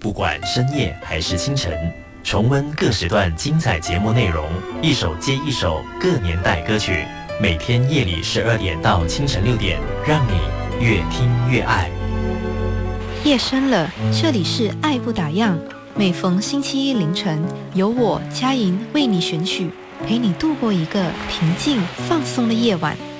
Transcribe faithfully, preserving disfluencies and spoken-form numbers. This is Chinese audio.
不管深夜还是清晨，重温各时段精彩节目内容，一首接一首各年代歌曲，每天夜里十二点到清晨六点，让你越听越爱。 夜深了，这里是爱不打烊，每逢星期一凌晨，由我佳莹为你选曲，陪你度过一个平静放松的夜晚。